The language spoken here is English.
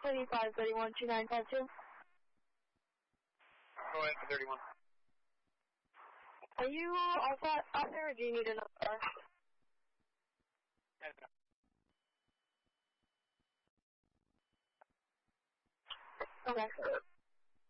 2531-2952. Go ahead for 31. Are you all set out there, or do you need another car? Okay.